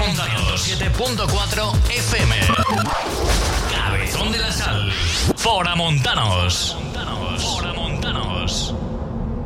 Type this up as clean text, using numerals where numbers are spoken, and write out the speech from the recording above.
Montanos 107.4 FM. Cabezón de la Sal. Fora Montanos. Fora Montanos.